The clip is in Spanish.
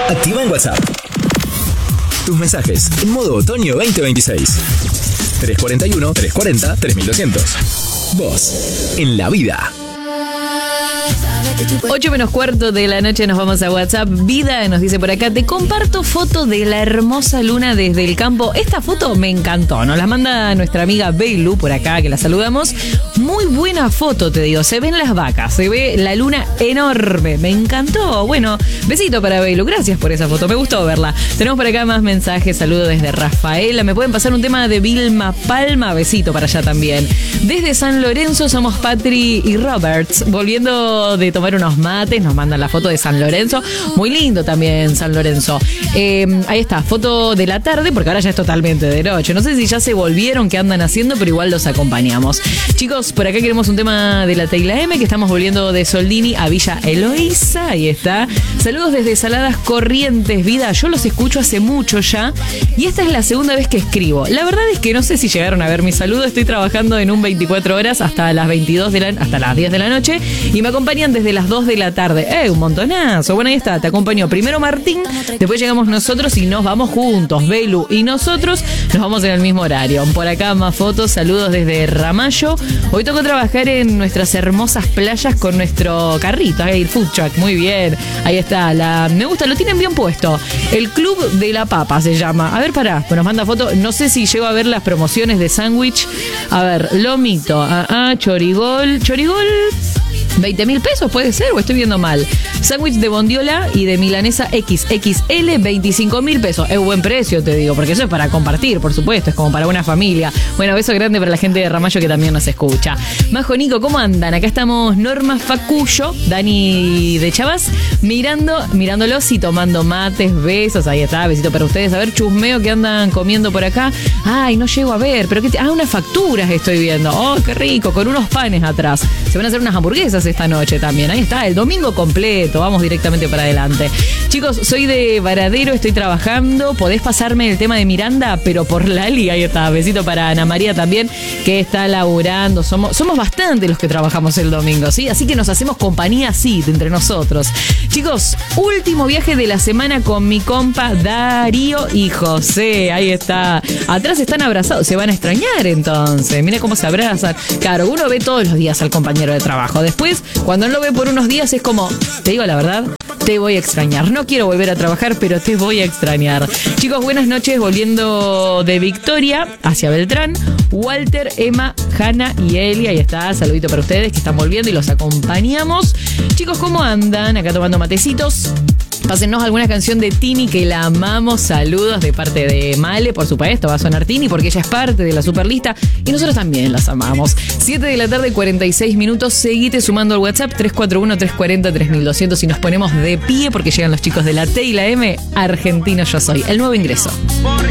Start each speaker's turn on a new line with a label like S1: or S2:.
S1: Activa en WhatsApp tus mensajes en modo otoño 2026. 341-340-3200. Vos, en la vida.
S2: 8:15 de la noche nos vamos a WhatsApp. Vida nos dice por acá: te comparto foto de la hermosa luna desde el campo. Esta foto me encantó. Nos la manda nuestra amiga Belu por acá, que la saludamos. Muy buena foto, te digo. Se ven las vacas, se ve la luna enorme. Me encantó. Bueno, besito para Belu. Gracias por esa foto. Me gustó verla. Tenemos por acá más mensajes. Saludo desde Rafaela. Me pueden pasar un tema de Vilma Palma. Besito para allá también. Desde San Lorenzo somos Patri y Roberts. Volviendo de tomar unos mates, nos mandan la foto de San Lorenzo. Muy lindo también San Lorenzo. Ahí está, foto de la tarde, porque ahora ya es totalmente de noche. No sé si ya se volvieron, qué andan haciendo, pero igual los acompañamos. Chicos, por acá queremos un tema de la Teila M, que estamos volviendo de Soldini a Villa Eloísa. Ahí está. Saludos desde Saladas Corrientes, vida. Yo los escucho hace mucho ya y esta es la segunda vez que escribo. La verdad es que no sé si llegaron a ver mi saludo. Estoy trabajando en un 24 horas hasta las 10 de la noche y me acompañan desde las 2 de la tarde. Un montonazo. Bueno, ahí está, te acompañó primero Martín, después llegamos nosotros y nos vamos juntos. Belu y nosotros nos vamos en el mismo horario. Por acá más fotos, saludos desde Ramallo. Hoy tocó trabajar en nuestras hermosas playas con nuestro carrito, el food truck. Muy bien, ahí está. Me gusta, lo tienen bien puesto. El Club de la Papa se llama. A ver, pará, pues nos manda foto. No sé si llego a ver las promociones de sándwich. A ver, lomito, chorigol, 20.000 pesos puede ser, o estoy viendo mal. Sándwich de bondiola y de milanesa XXL, 25.000 pesos. Es buen precio, te digo, porque eso es para compartir, por supuesto, es como para una familia. Bueno, beso grande para la gente de Ramallo que también nos escucha. Majo, Nico, ¿cómo andan? Acá estamos Norma Facuyo, Dani de Chavas, mirándolos y tomando mates, besos. Ahí está, besito para ustedes. A ver, chusmeo que andan comiendo por acá. Ay, no llego a ver, pero unas facturas estoy viendo. Oh, qué rico, con unos panes atrás. Se van a hacer unas hamburguesas esta noche también. Ahí está, el domingo completo. Vamos directamente para adelante. Chicos, soy de Varadero, estoy trabajando. Podés pasarme el tema de Miranda, pero por Lali. Ahí está, besito para Ana María también, que está laburando. Somos bastantes los que trabajamos el domingo, ¿sí? Así que nos hacemos compañía así, entre nosotros. Chicos, último viaje de la semana con mi compa Darío y José. Ahí está. Atrás están abrazados. Se van a extrañar entonces. Mira cómo se abrazan. Claro, uno ve todos los días al compañero de trabajo. Después, cuando no lo ve por unos días, es como, te digo la verdad, te voy a extrañar. No quiero volver a trabajar, pero te voy a extrañar. Chicos, buenas noches. Volviendo de Victoria hacia Beltrán, Walter, Emma, Hanna y Eli. Ahí está, saludito para ustedes que están volviendo y los acompañamos. Chicos, ¿cómo andan? Acá tomando matecitos. Pásennos alguna canción de Tini que la amamos. Saludos de parte de Male, por supuesto. Va a sonar Tini porque ella es parte de la superlista y nosotros también las amamos. 7 de la tarde, 46 minutos. Seguite sumando al WhatsApp 341-340-3200 y nos ponemos de pie porque llegan los chicos de la Teila M. Argentino Yo Soy, el nuevo ingreso.